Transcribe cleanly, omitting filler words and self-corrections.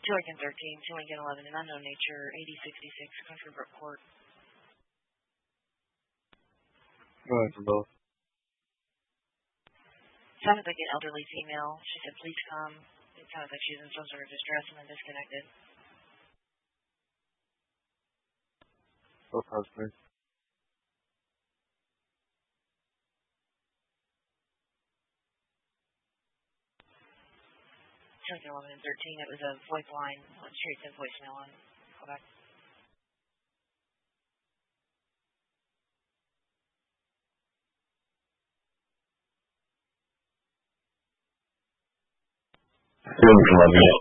To Lincoln 13, to Lincoln 11, an unknown nature, 8066 Country Brook Court. Go ahead for both. Sounded like an elderly female. She said, please come. It sounded like she was in some sort of distress and then disconnected. Both husbands. Lincoln 11 and 13, it was a VoIP line, straight to voicemail on Quebec. Lincoln 11.